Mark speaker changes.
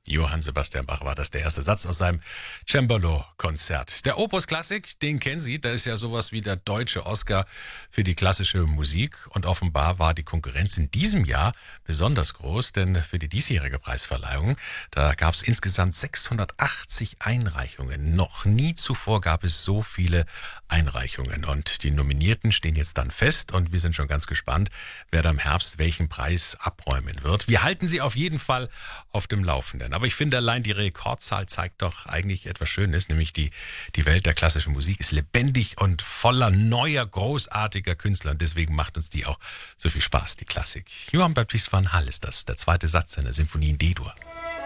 Speaker 1: Johann Sebastian Bach war das, der erste Satz aus seinem Cembalo-Konzert. Der Opus Klassik, den kennen Sie, da ist ja sowas wie der deutsche Oscar für die klassische Musik. Und offenbar war die Konkurrenz in diesem Jahr besonders groß, denn für die diesjährige Preisverleihung, da gab es insgesamt 680 Einreichungen. Noch nie zuvor gab es so viele Einreichungen. Und die Nominierten stehen jetzt dann fest und wir sind schon ganz gespannt, wer da im Herbst welchen Preis abräumen wird. Wir halten Sie auf jeden Fall auf dem Laufenden. Aber ich finde, allein die Rekordzahl zeigt doch eigentlich etwas Schönes, nämlich die Welt der klassischen Musik ist lebendig und voller neuer, großartiger Künstler. Und deswegen macht uns die auch so viel Spaß, die Klassik. Johann Baptist van Hal ist das, der zweite Satz seiner Sinfonie in D-Dur.